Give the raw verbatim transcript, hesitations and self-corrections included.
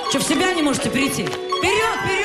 Что, в себя не можете прийти? Вперед, вперед!